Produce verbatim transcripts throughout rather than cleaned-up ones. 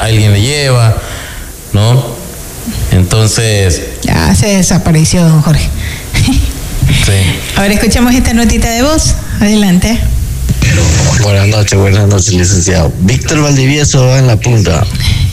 alguien le lleva, ¿no? Entonces... Ya se desapareció, don Jorge. Sí. Ahora escuchamos esta notita de voz. Adelante. Buenas noches, buenas noches, licenciado. Víctor Valdivieso va en la punta.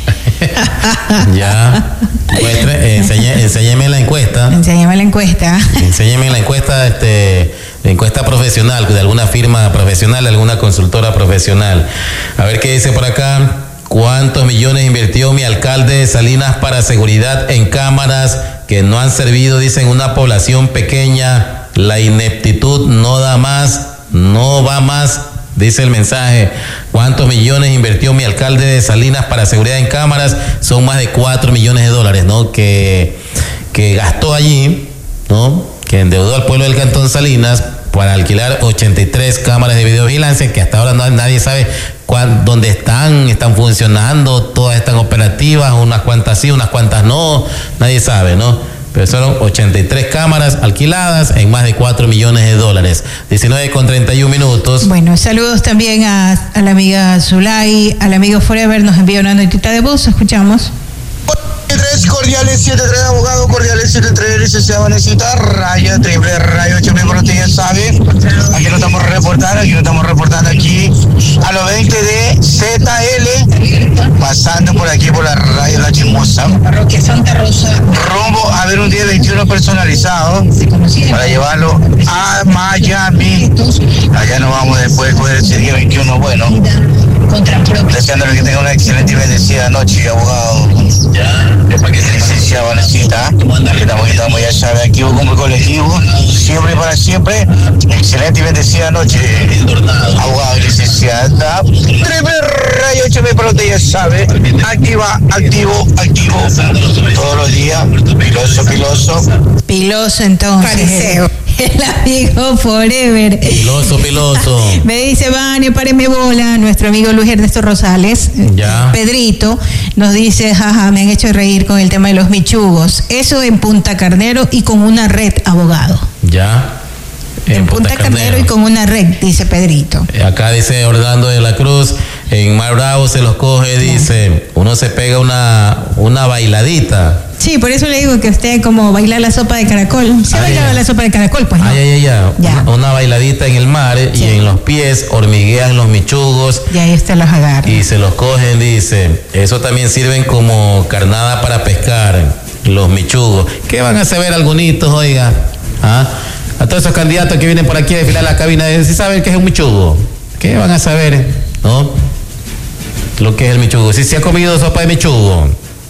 Ya. Muestre, enseñe, enséñeme la encuesta. Enséñeme la encuesta. Enséñeme la encuesta, este, la encuesta profesional, de alguna firma profesional, de alguna consultora profesional. A ver qué dice por acá. ¿Cuántos millones invirtió mi alcalde de Salinas para seguridad en cámaras que no han servido? Dicen, una población pequeña. La ineptitud no da más, no va más. Dice el mensaje. ¿Cuántos millones invirtió mi alcalde de Salinas para seguridad en cámaras? Son más de cuatro millones de dólares, ¿no? Que, que gastó allí, ¿no? Que endeudó al pueblo del Cantón Salinas para alquilar ochenta y tres cámaras de videovigilancia, que hasta ahora no, nadie sabe cuál, dónde están, están funcionando, todas están operativas, unas cuantas sí, unas cuantas no, nadie sabe, ¿no? Pero fueron ochenta y tres cámaras alquiladas en más de cuatro millones de dólares. diecinueve con treinta y un minutos. Bueno, saludos también a, a la amiga Zulay, al amigo Forever, nos envía una notita de voz, escuchamos. Tres cordiales, siete tres abogado, cordiales siete tres licenciado Vanesita, raya, triple rayo, ocho mil, por usted ya sabe. Aquí lo estamos reportando, aquí lo estamos reportando aquí a los veinte de Z L, pasando por aquí por la radio La Chismosa. Parroquia Santa Rosa. Rumbo a ver un día veintiuno personalizado para llevarlo a Miami. Allá nos vamos después de ese día veintiuno, bueno. Deseándole que tenga una excelente y bendecida noche, abogado. Ya. Licenciado Vanesita, que estamos, estamos ya sabe, aquí como colectivo, siempre y para siempre. Excelente y bendecida noche, abogado y licenciada. Triple rayo, ocho mil, para usted ya sabe. Activa, activo, activo. Todos los días, piloso, piloso. Piloso, entonces. Fariseo. El amigo Forever. Piloso, piloso. Me dice, Vane, páreme bola. Nuestro amigo Luis Ernesto Rosales, ya. Pedrito, nos dice, jaja, me han hecho reír con el tema de los michugos. Eso en Punta Carnero y con una red, abogado. Ya. En, en Punta, Punta Carnero. Carnero y con una red, dice Pedrito. Acá dice Orlando de la Cruz, en Mar Bravo se los coge, dice, uno se pega una, una bailadita. Sí, por eso le digo que usted como bailar la sopa de caracol. ¿Se ha bailado la sopa de caracol? Pues no. Ay, ay, ay, ya. ya. Una, una bailadita en el mar, sí. Y en los pies hormiguean los michugos. Y ahí usted los agarra. Y se los cogen, dice. Eso también sirven como carnada para pescar, los michugos. ¿Qué van a saber algunitos, oiga? ¿Ah? A todos esos candidatos que vienen por aquí a desfilar la cabina, ¿sí saben qué es un michugo? ¿Qué van a saber? ¿No? Lo que es el michugo. Si se ha comido sopa de michugo.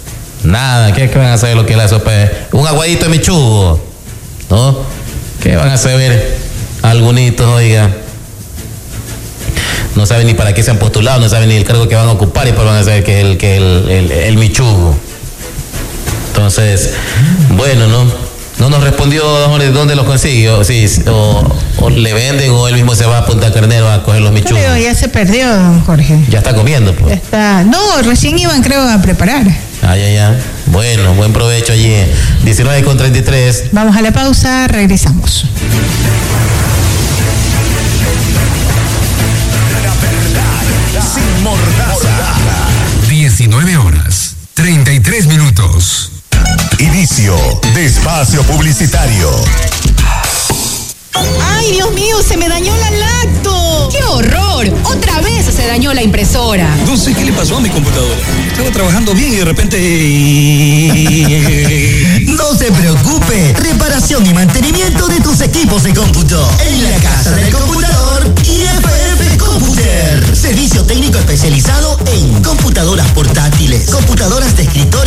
Nada, ¿qué, ¿qué van a saber lo que es la sopa de... Un aguadito de michugo, ¿no? ¿Qué van a saber algunitos, oiga? No saben ni para qué se han postulado, no saben ni el cargo que van a ocupar y pues van a saber que es el, que el, el, el michugo. Entonces, bueno, ¿no? No nos respondió de dónde los consiguió, sí, o, o le venden o él mismo se va a Punta Carnero a coger los michugos. Creo, ya se perdió, don Jorge. Ya está comiendo, pues. Ya está. No, recién iban, creo, a preparar. Ah, ya, ya. Bueno, buen provecho allí. diecinueve con treinta y tres. Vamos a la pausa, regresamos. La verdad, sin mordaza. diecinueve horas, treinta y tres minutos. Inicio de espacio publicitario. ¡Ay, Dios mío! ¡Se me dañó la lacto! ¡Qué horror! ¡Otra vez se dañó la impresora! No sé qué le pasó a mi computadora. Estaba trabajando bien y de repente... No se preocupe. Reparación y mantenimiento de tus equipos de cómputo. En la casa del computador I F F Computer. Servicio técnico especializado en computadoras portátiles, computadoras de escritorio